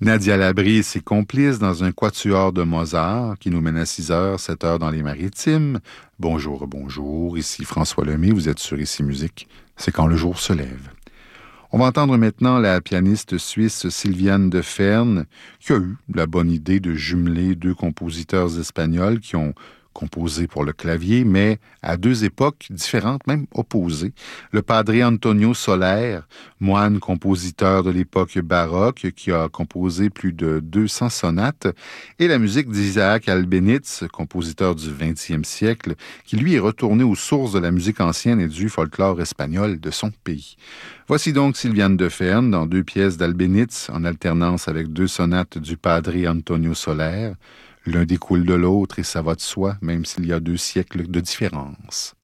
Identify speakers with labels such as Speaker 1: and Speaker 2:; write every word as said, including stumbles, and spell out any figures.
Speaker 1: Nadia Labrie et ses complices dans un quatuor de Mozart qui nous mène à six heures, sept heures dans les Maritimes. Bonjour, bonjour, ici François Lemay, vous êtes sur Ici Musique, c'est quand le jour se lève. On va entendre maintenant la pianiste suisse Sylviane de Fern, qui a eu la bonne idée de jumeler deux compositeurs espagnols qui ont composé pour le clavier, mais à deux époques différentes, même opposées. Le padre Antonio Soler, moine compositeur de l'époque baroque, qui a composé plus de deux cents sonates, et la musique d'Isaac Albéniz, compositeur du vingtième siècle, qui lui est retourné aux sources de la musique ancienne et du folklore espagnol de son pays. Voici donc Sylviane de Fern dans deux pièces d'Albéniz, en alternance avec deux sonates du padre Antonio Soler. L'un découle de l'autre et ça va de soi, même s'il y a deux siècles de différence.